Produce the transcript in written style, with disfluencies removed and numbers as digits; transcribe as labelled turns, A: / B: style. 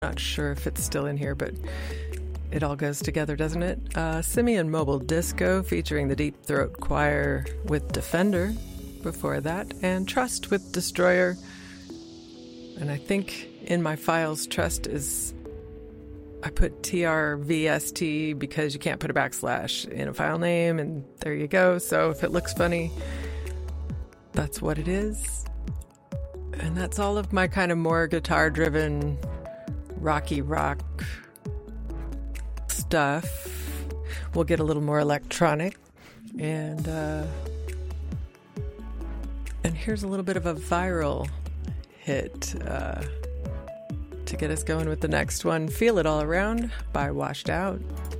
A: Not sure if it's still in here, but it all goes together, doesn't it? Simian Mobile Disco featuring the Deep Throat Choir with Defender before that, and Trust with Destroyer. And I think in my files, Trust is, I put TRVST because you can't put a backslash in a file name, and there you go. So if it looks funny, that's what it is. And that's all of my kind of more guitar-driven rocky rock stuff. We'll get a little more electronic, and here's a little bit of a viral hit to get us going with the next one. Feel It All Around by Washed Out.